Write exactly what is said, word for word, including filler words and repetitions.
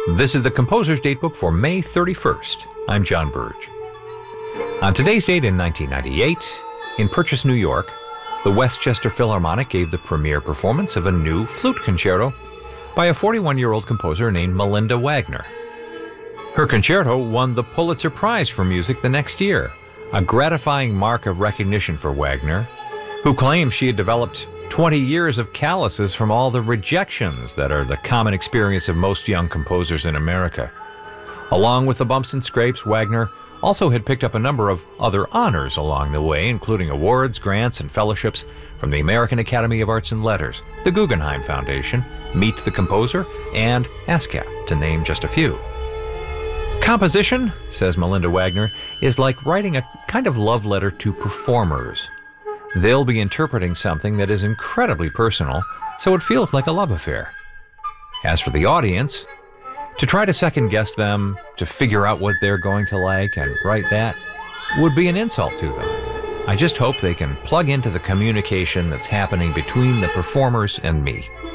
This is the Composer's Datebook for May thirty-first. I'm John Burge. On today's date in nineteen ninety-eight, in Purchase, New York, the Westchester Philharmonic gave the premiere performance of a new flute concerto by a forty-one-year-old composer named Melinda Wagner. Her concerto won the Pulitzer Prize for Music the next year, a gratifying mark of recognition for Wagner, who claimed she had developed twenty years of calluses from all the rejections that are the common experience of most young composers in America. Along with the bumps and scrapes, Wagner also had picked up a number of other honors along the way, including awards, grants, and fellowships from the American Academy of Arts and Letters, the Guggenheim Foundation, Meet the Composer, and ASCAP, to name just a few. Composition, says Melinda Wagner, is like writing a kind of love letter to performers. They'll be interpreting something that is incredibly personal, so it feels like a love affair. As for the audience, to try to second-guess them, to figure out what they're going to like and write that, would be an insult to them. I just hope they can plug into the communication that's happening between the performers and me.